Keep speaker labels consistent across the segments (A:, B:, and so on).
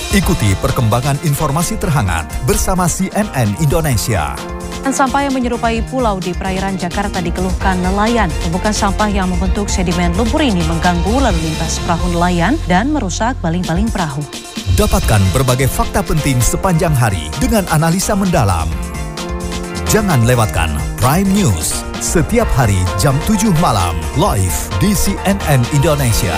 A: Ikuti perkembangan informasi terhangat bersama CNN Indonesia.
B: Sampah yang menyerupai pulau di perairan Jakarta dikeluhkan nelayan. Tumpukan sampah yang membentuk sedimen lumpur ini mengganggu lalu lintas perahu nelayan dan merusak baling-baling perahu.
A: Dapatkan berbagai fakta penting sepanjang hari dengan analisa mendalam. Jangan lewatkan Prime News setiap hari jam 7 malam live di CNN Indonesia.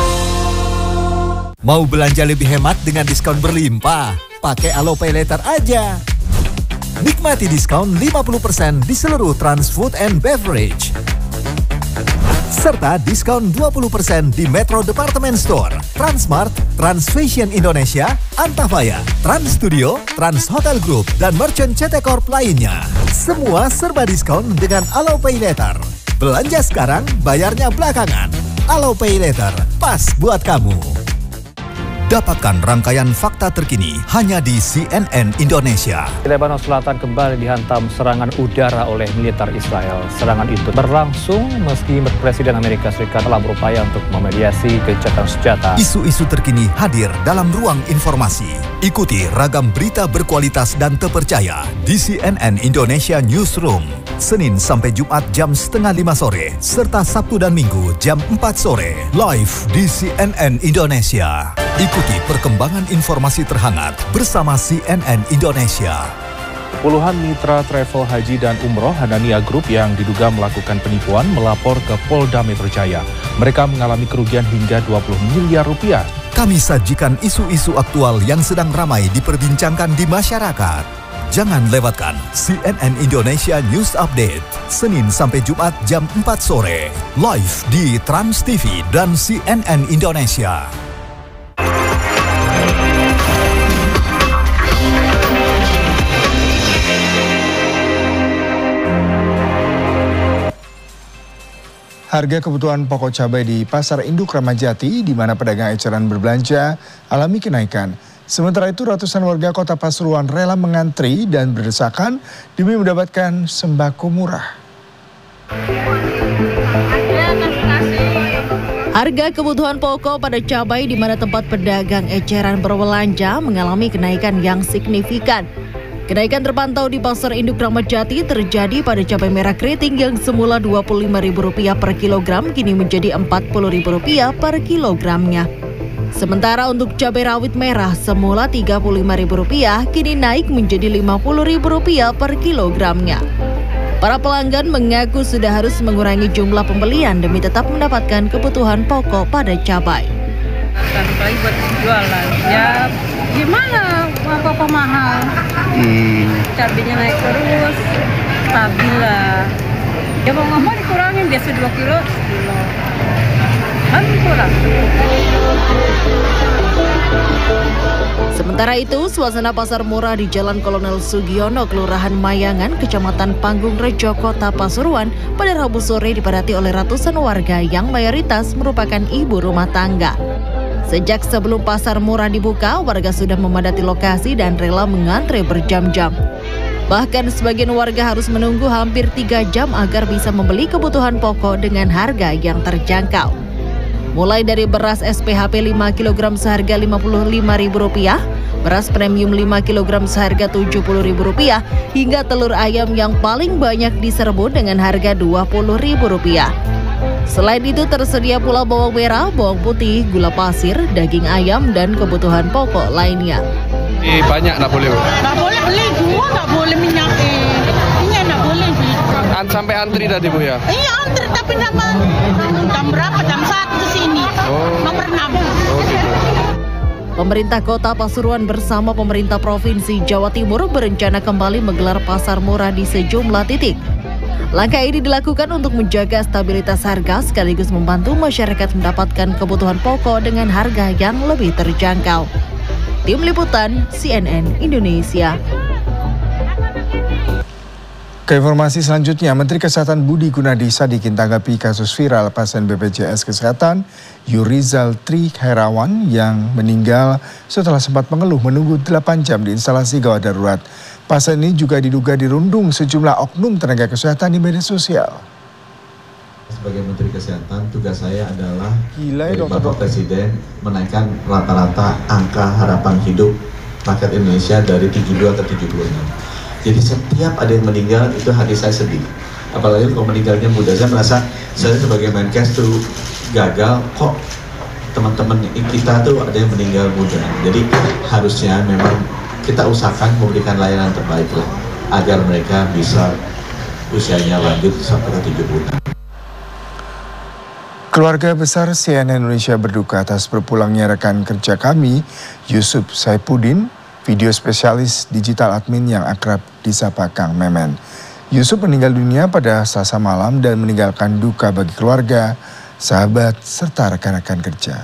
A: Mau belanja lebih hemat dengan diskon berlimpah? Pakai AloPay Later aja. Nikmati diskon 50% di seluruh Trans Food and Beverage. Serta diskon 20% di Metro Department Store, Transmart, Trans Fashion Indonesia, Antafaya, Trans Studio, Trans Hotel Group, dan merchant CT Corp lainnya. Semua serba diskon dengan AloPay Later. Belanja sekarang, bayarnya belakangan. AloPay Later, pas buat kamu. Dapatkan rangkaian fakta terkini hanya di CNN Indonesia.
C: Lebanon Selatan kembali dihantam serangan udara oleh militer Israel. Serangan itu berlangsung meski Presiden Amerika Serikat telah berupaya untuk memediasi gencatan senjata.
A: Isu-isu terkini hadir dalam ruang informasi. Ikuti ragam berita berkualitas dan terpercaya di CNN Indonesia Newsroom. Senin sampai Jumat jam 4:30 sore, serta Sabtu dan Minggu jam 4 sore. Live di CNN Indonesia. Ikuti perkembangan informasi terhangat bersama CNN Indonesia.
D: Puluhan mitra travel haji dan umroh Hanania Group yang diduga melakukan penipuan melapor ke Polda Metro Jaya. Mereka mengalami kerugian hingga 20 miliar rupiah.
A: Kami sajikan isu-isu aktual yang sedang ramai diperbincangkan di masyarakat. Jangan lewatkan CNN Indonesia News Update, Senin sampai Jumat jam 4 sore. Live di Trans TV dan CNN Indonesia.
E: Harga kebutuhan pokok cabai di Pasar Induk Ramat Jati, di mana pedagang eceran berbelanja, alami kenaikan. Sementara itu, ratusan warga Kota Pasuruan rela mengantri dan berdesakan demi mendapatkan sembako murah.
B: Harga kebutuhan pokok pada cabai di mana tempat pedagang eceran berbelanja mengalami kenaikan yang signifikan. Kenaikan terpantau di Pasar Induk Ramat Jati terjadi pada cabai merah keriting yang semula Rp25.000 per kilogram kini menjadi Rp40.000 per kilogramnya. Sementara untuk cabai rawit merah semula Rp35.000 kini naik menjadi Rp50.000 per kilogramnya. Para pelanggan mengaku sudah harus mengurangi jumlah pembelian demi tetap mendapatkan kebutuhan pokok pada cabai.
F: Apalagi buat jualan, ya gimana apa-apa mahal. Cabainya naik terus, stabil lah. Ya mau nggak mau dikurangin, biasa 2 kilo, kan kurang.
B: Sementara itu, suasana pasar murah di Jalan Kolonel Sugiono, Kelurahan Mayangan, Kecamatan Panggung Rejo, Kota Pasuruan, pada Rabu sore dipadati oleh ratusan warga yang mayoritas merupakan ibu rumah tangga. Sejak sebelum pasar murah dibuka, warga sudah memadati lokasi dan rela mengantre berjam-jam. Bahkan sebagian warga harus menunggu hampir 3 jam agar bisa membeli kebutuhan pokok dengan harga yang terjangkau. Mulai dari beras SPHP 5 kg seharga Rp55.000, beras premium 5 kg seharga Rp70.000, hingga telur ayam yang paling banyak diserbu dengan harga Rp20.000. Selain itu tersedia pula bawang merah, bawang putih, gula pasir, daging ayam, dan kebutuhan pokok lainnya.
D: Banyak nggak boleh?
F: Nggak boleh beli dua, nggak boleh minyak. Iya nggak boleh sih.
D: Sampai antri tadi Bu ya?
F: Iya antri tapi nama jam berapa? Jam 1 ke sini. Nomor 6.
D: Gitu.
B: Pemerintah Kota Pasuruan bersama pemerintah Provinsi Jawa Timur berencana kembali menggelar pasar murah di sejumlah titik. Langkah ini dilakukan untuk menjaga stabilitas harga sekaligus membantu masyarakat mendapatkan kebutuhan pokok dengan harga yang lebih terjangkau. Tim Liputan CNN Indonesia.
E: Ke informasi selanjutnya, Menteri Kesehatan Budi Gunadi Sadikin tanggapi kasus viral pasien BPJS Kesehatan Yurizal Tri Herawan yang meninggal setelah sempat mengeluh menunggu 8 jam di instalasi gawat darurat. Pasien ini juga diduga dirundung sejumlah oknum tenaga kesehatan di media sosial.
G: sebagai Menteri Kesehatan, tugas saya adalah
E: Gila,
G: dari Bapak Presiden menaikkan rata-rata angka harapan hidup rakyat Indonesia dari 72 ke 76. Jadi setiap ada yang meninggal itu hati saya sedih. Apalagi kalau meninggalnya muda, saya merasa saya sebagai Menkes tuh gagal, kok teman-teman kita tuh ada yang meninggal muda. Jadi harusnya memang kita usahakan memberikan layanan terbaik lah, agar mereka bisa usianya lanjut sampai ke 76.
E: Keluarga besar CNN Indonesia berduka atas berpulangnya rekan kerja kami, Yusuf Saipuddin, video spesialis digital admin yang akrab disapa Kang Memen. Yusuf meninggal dunia pada Selasa malam dan meninggalkan duka bagi keluarga, sahabat, serta rekan-rekan kerja.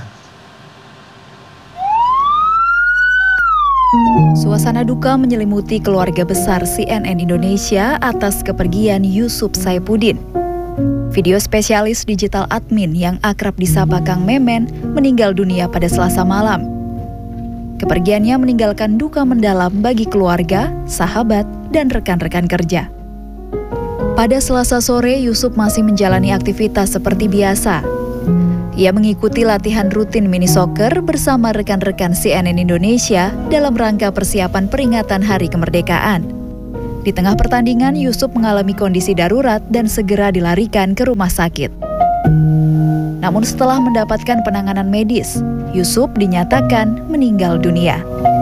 H: Suasana duka menyelimuti keluarga besar CNN Indonesia atas kepergian Yusuf Saipuddin. Video spesialis digital admin yang akrab disapa Kang Memen meninggal dunia pada Selasa malam. Kepergiannya meninggalkan duka mendalam bagi keluarga, sahabat, dan rekan-rekan kerja. Pada Selasa sore, Yusuf masih menjalani aktivitas seperti biasa. Ia mengikuti latihan rutin mini soccer bersama rekan-rekan CNN Indonesia dalam rangka persiapan peringatan Hari Kemerdekaan. Di tengah pertandingan, Yusuf mengalami kondisi darurat dan segera dilarikan ke rumah sakit. Namun setelah mendapatkan penanganan medis, Yusuf dinyatakan meninggal dunia.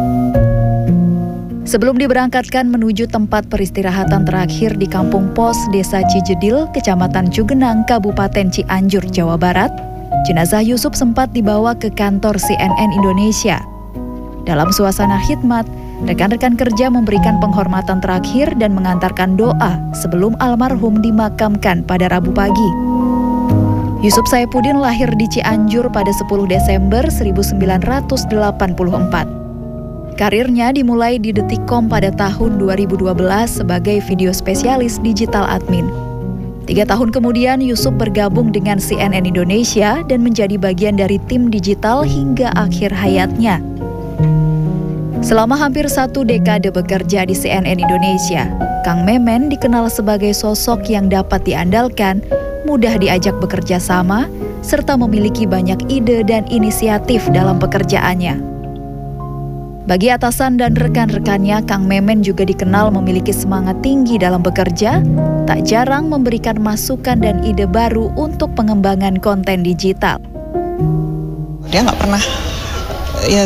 H: Sebelum diberangkatkan menuju tempat peristirahatan terakhir di Kampung Pos, Desa Cijedil, Kecamatan Cugenang, Kabupaten Cianjur, Jawa Barat, jenazah Yusuf sempat dibawa ke kantor CNN Indonesia. Dalam suasana khidmat, rekan-rekan kerja memberikan penghormatan terakhir dan mengantarkan doa sebelum almarhum dimakamkan pada Rabu pagi. Yusuf Saipuddin lahir di Cianjur pada 10 Desember 1984. Karirnya dimulai di Detikcom pada tahun 2012 sebagai video spesialis digital admin. 3 tahun kemudian, Yusuf bergabung dengan CNN Indonesia dan menjadi bagian dari tim digital hingga akhir hayatnya. Selama hampir 1 dekade bekerja di CNN Indonesia, Kang Memen dikenal sebagai sosok yang dapat diandalkan, mudah diajak bekerja sama, serta memiliki banyak ide dan inisiatif dalam pekerjaannya. Bagi atasan dan rekan-rekannya, Kang Memen juga dikenal memiliki semangat tinggi dalam bekerja, tak jarang memberikan masukan dan ide baru untuk pengembangan konten digital.
I: Dia nggak pernah, ya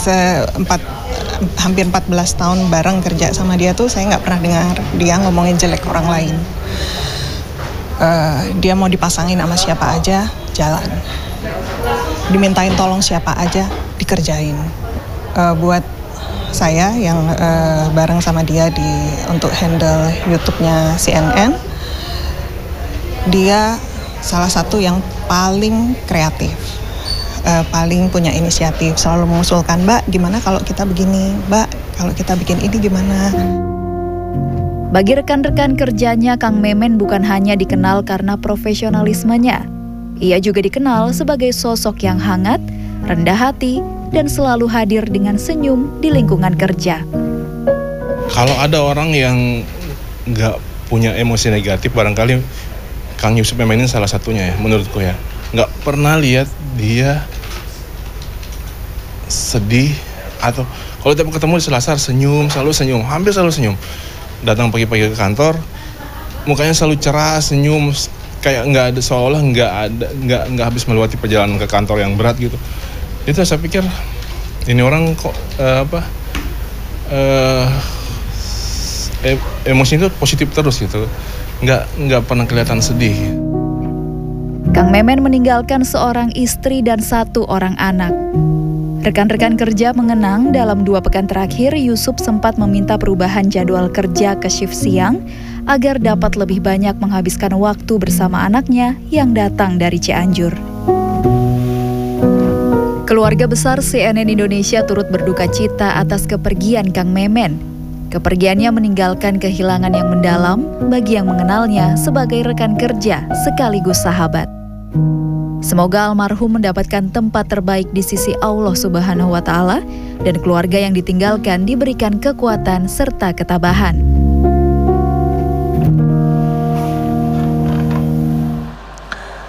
I: hampir 14 tahun bareng kerja sama dia tuh saya nggak pernah dengar dia ngomongin jelek orang lain. Dia mau dipasangin sama siapa aja, jalan. Dimintain tolong siapa aja, dikerjain. Buat saya yang bareng sama dia untuk handle YouTube-nya CNN, dia salah satu yang paling kreatif. Paling punya inisiatif, selalu mengusulkan, Mbak, gimana kalau kita begini, Mbak, kalau kita bikin ini gimana.
H: Bagi rekan-rekan kerjanya, Kang Memen bukan hanya dikenal karena profesionalismenya. Ia juga dikenal sebagai sosok yang hangat, rendah hati, dan selalu hadir dengan senyum di lingkungan kerja.
J: Kalau ada orang yang nggak punya emosi negatif, barangkali Kang Yusuf Memen ini salah satunya ya, menurutku ya. Nggak pernah lihat dia sedih atau kalau tiap ketemu di Selasar senyum, selalu senyum, hampir selalu senyum. Datang pagi-pagi ke kantor, mukanya selalu cerah, senyum, kayak nggak ada, seolah nggak habis melewati perjalanan ke kantor yang berat gitu. Itu saya pikir ini orang kok emosinya itu positif terus gitu, nggak pernah kelihatan sedih.
H: Kang Memen meninggalkan seorang istri dan 1 orang anak. Rekan-rekan kerja mengenang dalam 2 pekan terakhir, Yusuf sempat meminta perubahan jadwal kerja ke shift siang agar dapat lebih banyak menghabiskan waktu bersama anaknya yang datang dari Cianjur. Keluarga besar CNN Indonesia turut berduka cita atas kepergian Kang Memen. Kepergiannya meninggalkan kehilangan yang mendalam bagi yang mengenalnya sebagai rekan kerja sekaligus sahabat. Semoga almarhum mendapatkan tempat terbaik di sisi Allah Subhanahu wa Ta'ala dan keluarga yang ditinggalkan diberikan kekuatan serta ketabahan.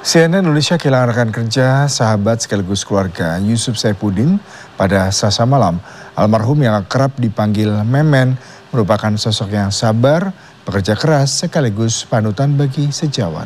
E: CNN Indonesia kehilangan rekan kerja, sahabat sekaligus keluarga Yusuf Saifuddin pada Selasa malam. Almarhum yang kerap dipanggil Memen merupakan sosok yang sabar, pekerja keras sekaligus panutan bagi sejawat.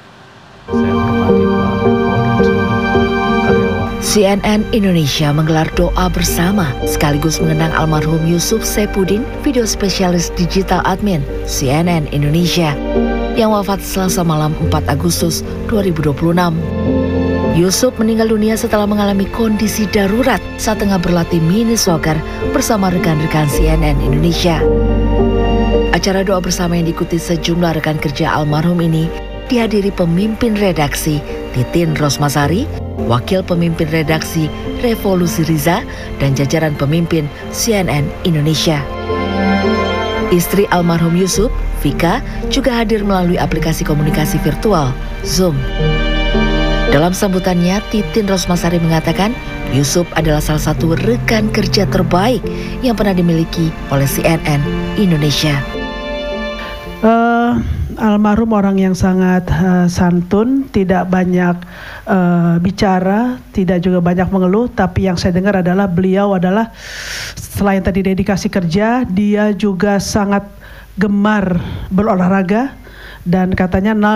K: CNN Indonesia menggelar doa bersama sekaligus mengenang almarhum Yusuf Saifuddin, video spesialis digital admin CNN Indonesia yang wafat Selasa malam 4 Agustus 2026. Yusuf meninggal dunia setelah mengalami kondisi darurat saat tengah berlatih mini soccer bersama rekan-rekan CNN Indonesia. Acara doa bersama yang diikuti sejumlah rekan kerja almarhum ini dihadiri pemimpin redaksi Titin Rosmasari, wakil pemimpin redaksi Revolusi Riza, dan jajaran pemimpin CNN Indonesia. Istri almarhum Yusuf, Vika, juga hadir melalui aplikasi komunikasi virtual Zoom. Dalam sambutannya, Titin Rosmasari mengatakan Yusuf adalah salah satu rekan kerja terbaik yang pernah dimiliki oleh CNN Indonesia.
L: Almarhum orang yang sangat santun, tidak banyak bicara, tidak juga banyak mengeluh, tapi yang saya dengar adalah beliau adalah selain tadi dedikasi kerja, dia juga sangat gemar berolahraga dan katanya